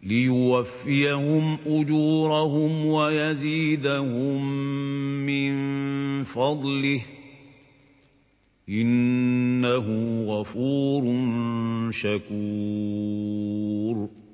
ليوفيهم أجورهم ويزيدهم من فضله إنه غفور شكور.